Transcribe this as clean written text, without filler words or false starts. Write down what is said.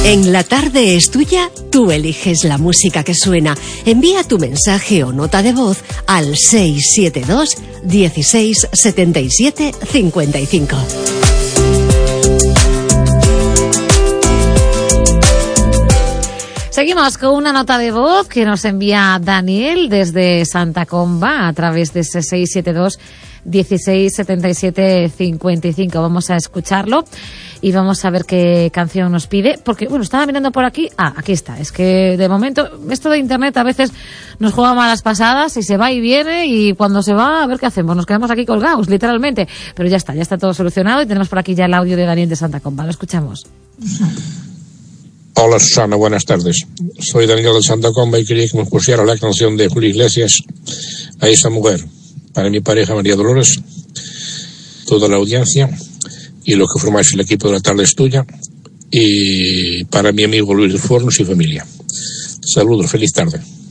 En La Tarde es Tuya, tú eliges la música que suena. Envía tu mensaje o nota de voz al 672 16 77 55. Seguimos con una nota de voz que nos envía Daniel desde Santa Comba a través de ese 672 16 77 55. Vamos a escucharlo y vamos a ver qué canción nos pide, porque bueno, estaba mirando por aquí. Aquí está. Es que de momento esto de internet a veces nos juega malas pasadas y se va y viene, y cuando se va, a ver qué hacemos, nos quedamos aquí colgados literalmente, pero ya está todo solucionado y tenemos por aquí ya el audio de Daniel de Santa Comba. Lo escuchamos. Hola Susana, buenas tardes. Soy Daniel de Santa Comba y quería que me pusiera la canción de Julio Iglesias, A esa mujer, para mi pareja María Dolores, toda la audiencia y lo que formáis el equipo de La Tarde es Tuya, y para mi amigo Luis de Fornos y familia. Saludos, feliz tarde.